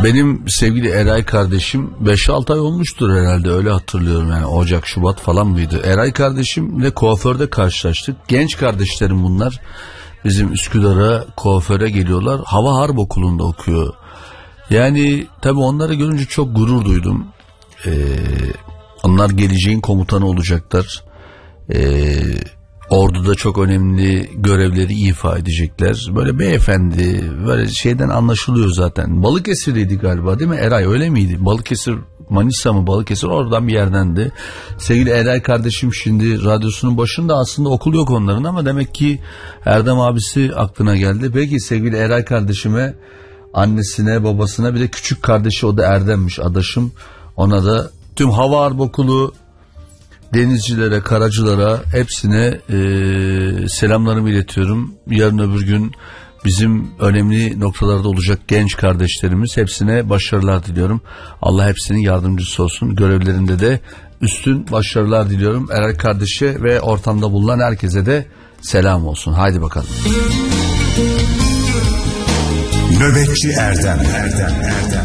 Benim sevgili Eray kardeşim 5-6 ay olmuştur herhalde, öyle hatırlıyorum yani, Ocak Şubat falan mıydı? Eray kardeşimle kuaförde karşılaştık. Genç kardeşlerim bunlar. Bizim Üsküdar'a kuaföre geliyorlar. Hava Harp Okulu'nda okuyor. Yani tabii onları görünce çok gurur duydum. Onlar geleceğin komutanı olacaklar. Orduda çok önemli görevleri ifa edecekler. Böyle beyefendi, böyle şeyden anlaşılıyor zaten. Balıkesir'iydi galiba, değil mi Eray, öyle miydi? Balıkesir, Manisa mı, Balıkesir, oradan bir yerdendi. Sevgili Eray kardeşim şimdi radyosunun başında, aslında okul yok onların ama demek ki Erdem abisi aklına geldi. Peki sevgili Eray kardeşime, annesine, babasına, bir de küçük kardeşi, o da Erdem'miş, adaşım. Ona da tüm Hava Harp Okulu denizcilere, karacılara, hepsine selamlarımı iletiyorum. Yarın öbür gün bizim önemli noktalarda olacak genç kardeşlerimiz, hepsine başarılar diliyorum. Allah hepsinin yardımcısı olsun. Görevlerinde de üstün başarılar diliyorum. Eray kardeşe ve ortamda bulunan herkese de selam olsun. Haydi bakalım. Nöbetçi Erdem.